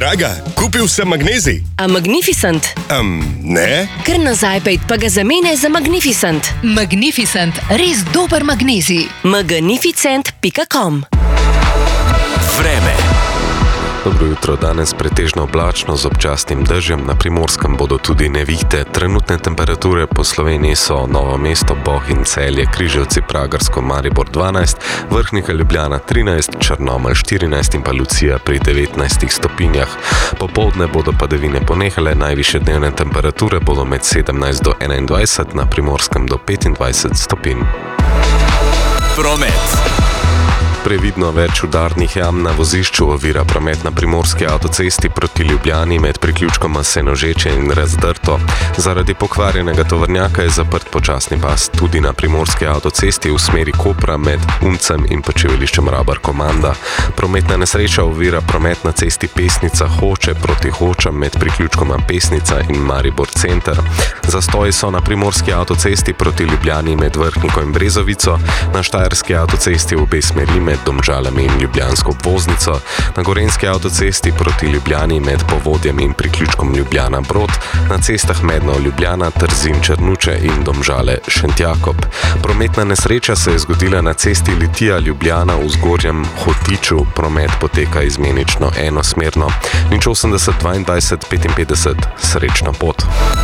Draga, kupil sem magnezij. A Magnificent? Ne? Kar nazaj pejt pa ga zamene za Magnificent. Magnificent, res dober magnezij. magnificent.com. Vreme. Dobro jutro, danes pretežno oblačno z občasnim dežjem, na Primorskem bodo tudi nevihte. Trenutne temperature po Sloveniji so Novo mesto, Bohinj, Celje, Križevci, Pragersko, Maribor 12, Vrhnika, Ljubljana 13, Črnomelj 14 in pa Lucija pri 19 stopinjah. Popoldne bodo padavine ponehale, najvišje dnevne temperature bodo med 17 do 21, na Primorskem do 25 stopinj. Promet. Previdno, več udarnih jam na vozišču ovira promet na Primorski avtocesti proti Ljubljani med priključkoma Senožeče in Razdrto. Zaradi pokvarjenega tovornjaka je zaprt počasni pas tudi na Primorski avtocesti v smeri Kopra med Uncem in Počivališčem Rabar-Komanda. Prometna nesreča ovira promet na cesti Pesnica Hoče proti Hočam med priključkoma Pesnica in Maribor Center. Zastoji so na Primorski avtocesti proti Ljubljani med Vrhniko in Brezovico, na Štajerski avtocesti v obe smeri med Domžalami in Ljubljansko obvoznico, na Gorenjski avtocesti proti Ljubljani med Povodjem in priključkom Ljubljana Brod, na cestah Medno Ljubljana, Trzin Črnuče in Domžale Šentjakob. Prometna nesreča se je zgodila na cesti Litija Ljubljana v Zgornjem Hotiču, promet poteka izmenično enosmerno. 080 22 55, srečno pot.